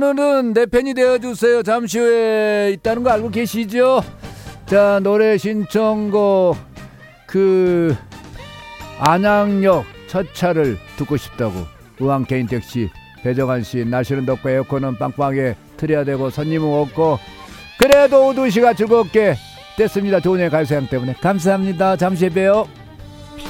오늘은 내 팬이 되어주세요. 잠시 후에 있다는 거 알고 계시죠? 자, 노래 신청곡 안양역 첫 차를 듣고 싶다고 우한 개인 택시 배정환씨. 날씨는 덥고 에어컨은 빵빵하게 틀어야 되고 손님은 없고 그래도 오두 시가 즐겁게 됐습니다. 좋은 예 가요사양 때문에 감사합니다. 잠시 후에 봬요.